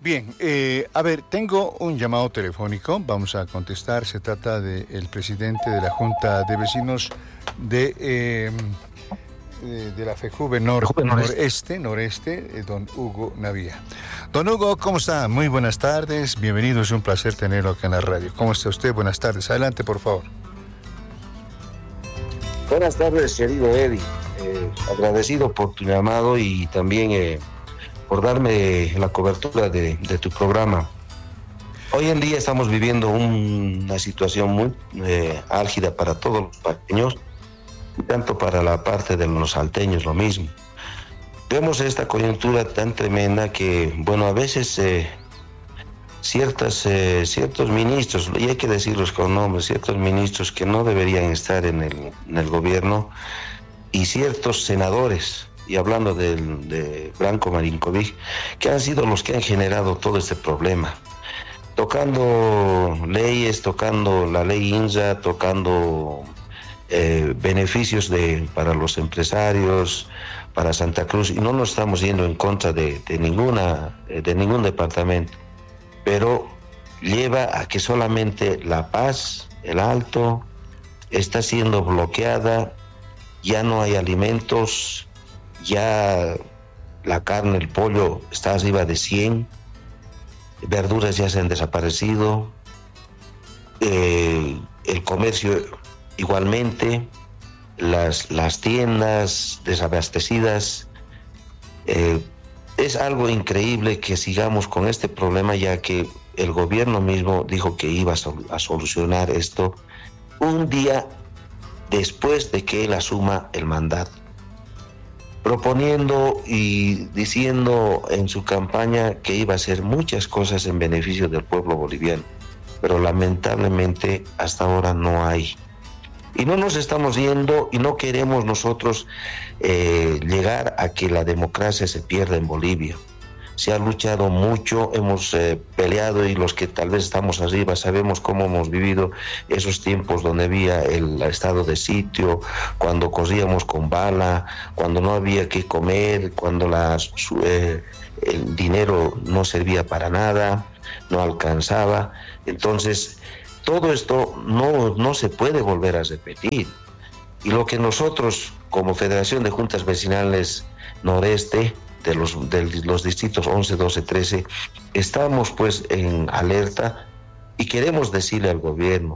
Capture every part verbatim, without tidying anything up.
Bien, eh, a ver, tengo un llamado telefónico, vamos a contestar, se trata del presidente de la Junta de Vecinos de, eh, de, de la FEJUVE Nor, Noreste, Noreste, eh, don Hugo Navía. Don Hugo, ¿cómo está? Muy buenas tardes, bienvenido, es un placer tenerlo acá en la radio. ¿Cómo está usted? Buenas tardes, adelante por favor. Buenas tardes, querido Eddie, eh, agradecido por tu llamado y también... Eh, por darme la cobertura de, de tu programa. Hoy en día estamos viviendo un, una situación muy eh, álgida para todos los salteños, y tanto para la parte de los salteños lo mismo. Vemos esta coyuntura tan tremenda que, bueno, a veces eh, ciertas, eh, ciertos ministros, y hay que decirlos con nombres, ciertos ministros que no deberían estar en el, en el gobierno, y ciertos senadores, y hablando de, de Branko Marinkovic, que han sido los que han generado todo este problema, tocando leyes, tocando la ley INSA, tocando eh, beneficios de, para los empresarios, para Santa Cruz, y no nos estamos yendo en contra de, de, ninguna, de ningún departamento, pero lleva a que solamente La Paz, el Alto, está siendo bloqueada, ya no hay alimentos, ya la carne, el pollo está arriba de cien, verduras ya se han desaparecido, eh, el comercio igualmente, las, las tiendas desabastecidas. Eh, es algo increíble que sigamos con este problema, ya que el gobierno mismo dijo que iba a, sol- a solucionar esto un día después de que él asuma el mandato, proponiendo y diciendo en su campaña que iba a hacer muchas cosas en beneficio del pueblo boliviano, pero lamentablemente hasta ahora no hay. Y no nos estamos yendo y no queremos nosotros eh, llegar a que la democracia se pierda en Bolivia. Se ha luchado mucho, hemos eh, peleado, y los que tal vez estamos arriba sabemos cómo hemos vivido esos tiempos donde había el estado de sitio, cuando corríamos con bala, cuando no había que comer, cuando la, eh, el dinero no servía para nada, no alcanzaba. Entonces, todo esto no, no se puede volver a repetir. Y lo que nosotros, como Federación de Juntas Vecinales Noreste, de los, de los distritos once, doce, trece, estamos pues en alerta y queremos decirle al gobierno: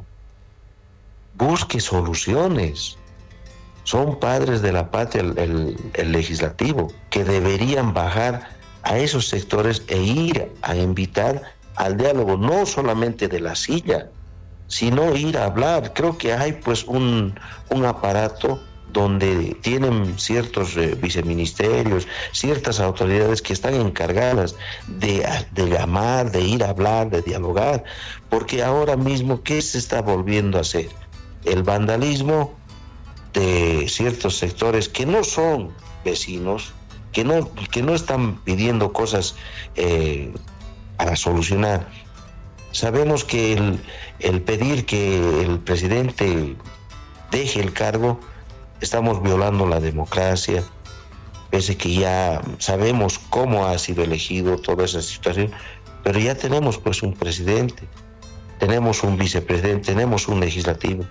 busque soluciones. Son padres de la patria el, el, el legislativo, que deberían bajar a esos sectores e ir a invitar al diálogo, no solamente de la silla, sino ir a hablar. Creo que hay pues un, un aparato donde tienen ciertos eh, viceministerios, ciertas autoridades que están encargadas de, de llamar, de ir a hablar, de dialogar, porque ahora mismo, ¿qué se está volviendo a hacer? El vandalismo de ciertos sectores que no son vecinos, que no, que no están pidiendo cosas eh, para solucionar. Sabemos que el, el pedir que el presidente deje el cargo, estamos violando la democracia, pese que ya sabemos cómo ha sido elegido toda esa situación, pero ya tenemos pues un presidente, tenemos un vicepresidente, tenemos un legislativo.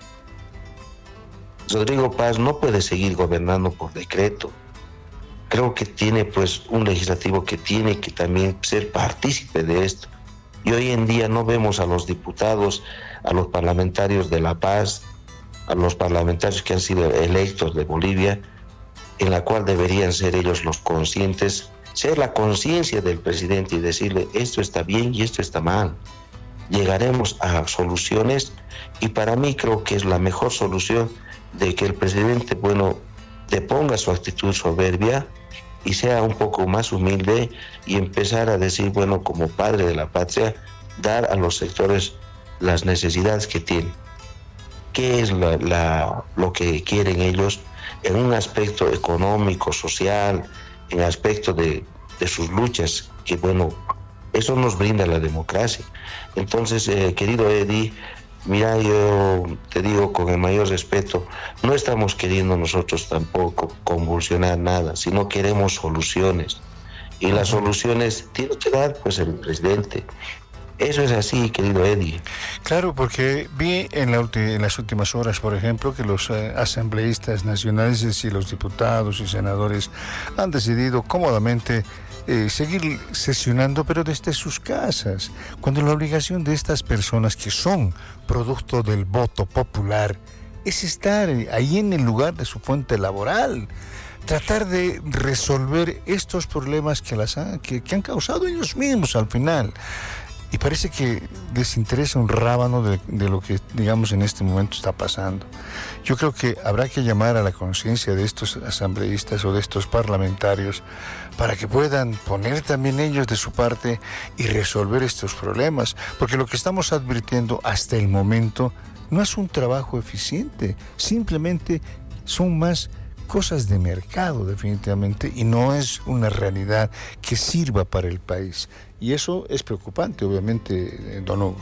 Rodrigo Paz no puede seguir gobernando por decreto. Creo que tiene pues un legislativo que tiene que también ser partícipe de esto. Y hoy en día no vemos a los diputados, a los parlamentarios de La Paz, a los parlamentarios que han sido electos de Bolivia, en la cual deberían ser ellos los conscientes, ser la conciencia del presidente y decirle: esto está bien y esto está mal. Llegaremos a soluciones, y para mí creo que es la mejor solución de que el presidente, bueno, deponga su actitud soberbia y sea un poco más humilde y empezar a decir, bueno, como padre de la patria, dar a los sectores las necesidades que tienen. ¿Qué es la, la, lo que quieren ellos en un aspecto económico, social, en aspecto de, de sus luchas? Que bueno, eso nos brinda la democracia. Entonces, eh, querido Eddie, mira, yo te digo con el mayor respeto, no estamos queriendo nosotros tampoco convulsionar nada, sino queremos soluciones. y las soluciones tiene que dar pues el presidente. Eso es así, querido Eddie. Claro, porque vi en, la ulti- en las últimas horas, por ejemplo, que los eh, asambleístas nacionales y los diputados y senadores han decidido cómodamente eh, seguir sesionando, pero desde sus casas, cuando la obligación de estas personas que son producto del voto popular es estar ahí en el lugar de su fuente laboral, tratar de resolver estos problemas que, las ha, que, que han causado ellos mismos al final. Y parece que les interesa un rábano de, de lo que, digamos, en este momento está pasando. Yo creo que habrá que llamar a la conciencia de estos asambleístas o de estos parlamentarios para que puedan poner también ellos de su parte y resolver estos problemas. Porque lo que estamos advirtiendo hasta el momento no es un trabajo eficiente, simplemente son más cosas de mercado definitivamente y no es una realidad que sirva para el país. Y eso es preocupante, obviamente, don Hugo.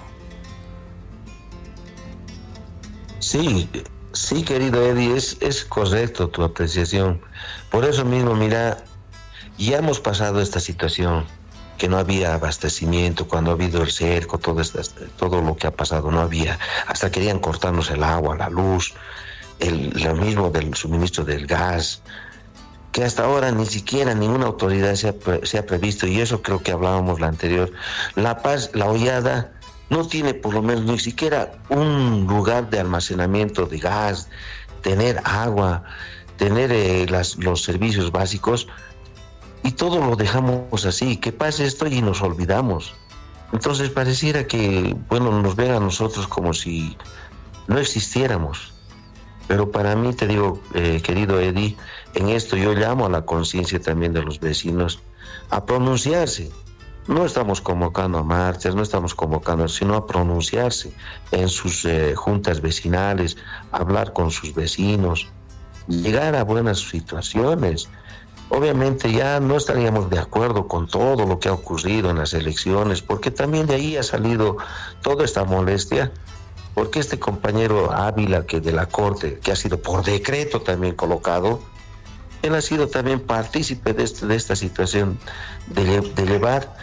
Sí, sí, querido Eddie, es, es correcto tu apreciación. Por eso mismo, mira, ya hemos pasado esta situación, que no había abastecimiento, cuando ha habido el cerco, todo, esta, todo lo que ha pasado, no había, hasta querían cortarnos el agua, la luz, el, lo mismo del suministro del gas, que hasta ahora ni siquiera ninguna autoridad se ha, se ha previsto, y eso creo que hablábamos la anterior. La Paz, la Hollada, no tiene por lo menos ni siquiera un lugar de almacenamiento de gas, tener agua, tener eh, las, los servicios básicos, y todo lo dejamos así. ¿Qué pasa esto? Y nos olvidamos. Entonces pareciera que, bueno, nos ven a nosotros como si no existiéramos. Pero para mí, te digo, eh, querido Eddie, en esto yo llamo a la conciencia también de los vecinos a pronunciarse. No estamos convocando a marchas, no estamos convocando, sino a pronunciarse en sus eh, juntas vecinales, hablar con sus vecinos, llegar a buenas situaciones. Obviamente ya no estaríamos de acuerdo con todo lo que ha ocurrido en las elecciones, porque también de ahí ha salido toda esta molestia, porque este compañero Ávila, que de la Corte, que ha sido por decreto también colocado, él ha sido también partícipe de, este, de esta situación, de, de llevar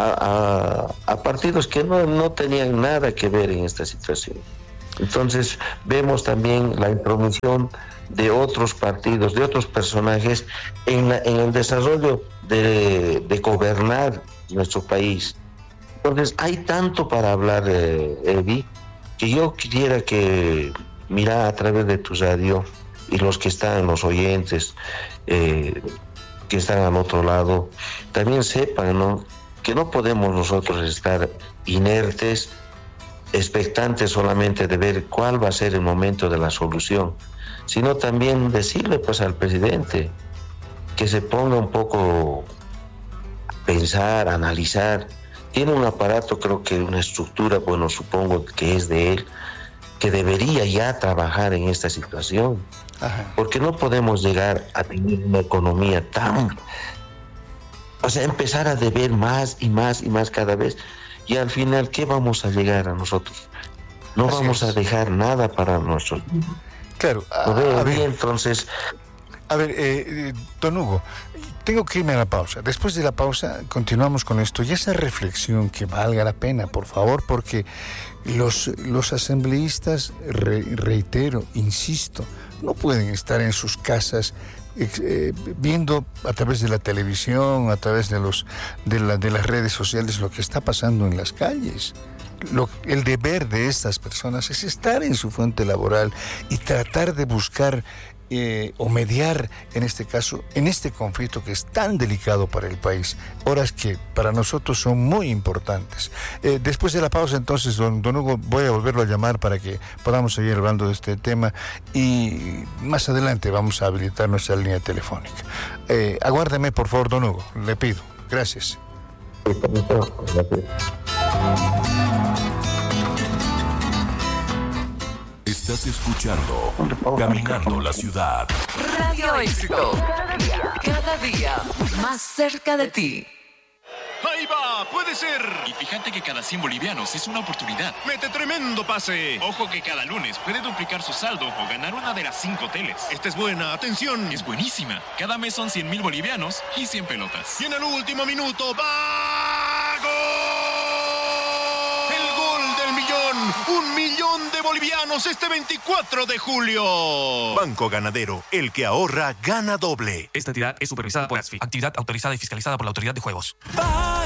a, a, a partidos que no, no tenían nada que ver en esta situación. Entonces vemos también la intromisión de otros partidos, de otros personajes en, la, en el desarrollo de, de gobernar nuestro país. Entonces hay tanto para hablar, eh, Eddie, que yo quisiera que, mira, a través de tu radio y los que están, los oyentes eh, que están al otro lado, también sepan, ¿no?, que no podemos nosotros estar inertes, expectantes solamente de ver cuál va a ser el momento de la solución, sino también decirle pues al presidente que se ponga un poco a pensar, a analizar. Tiene un aparato, creo que una estructura, bueno, supongo que es de él, que debería ya trabajar en esta situación. Ajá. Porque no podemos llegar a tener una economía tan... O sea, empezar a deber más y más y más cada vez, y al final, ¿qué vamos a llegar a nosotros? No Así vamos es. a dejar nada para nosotros. Claro, a, a ver, a ver, entonces... A ver, eh, don Hugo, tengo que irme a la pausa. Después de la pausa continuamos con esto. Y esa reflexión que valga la pena, por favor, porque los, los asambleístas, re, reitero, insisto, no pueden estar en sus casas eh, viendo a través de la televisión, a través de, los, de, la, de las redes sociales lo que está pasando en las calles. Lo, el deber de estas personas es estar en su fuente laboral y tratar de buscar Eh, o mediar, en este caso, en este conflicto que es tan delicado para el país, horas que para nosotros son muy importantes. Eh, después de la pausa, entonces, don, don Hugo, voy a volverlo a llamar para que podamos seguir hablando de este tema, y más adelante vamos a habilitar nuestra línea telefónica. Eh, aguárdeme, por favor, don Hugo, le pido. Gracias. Estás escuchando Caminando la Ciudad. Radio Éxito. Cada día, cada día más cerca de ti. Ahí va, puede puede ser! Y fíjate que cada cien bolivianos es una oportunidad. ¡Mete tremendo pase! Ojo que cada lunes puede duplicar su saldo o ganar una de las cinco teles. Esta es buena, atención. Es buenísima. Cada mes son cien mil bolivianos y cien pelotas. Y en el último minuto, ¡va! ¡Gol! ¡El gol del millón! ¡Un millón de bolivianos este veinticuatro de julio! Banco Ganadero, el que ahorra, gana doble. Esta entidad es supervisada por ASFI. Actividad autorizada y fiscalizada por la Autoridad de Juegos.